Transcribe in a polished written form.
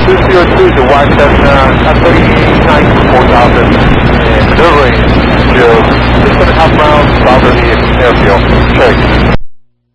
202 to watch at 39 to 4,000, maneuvering to 6.5 miles south of the airfield. Check.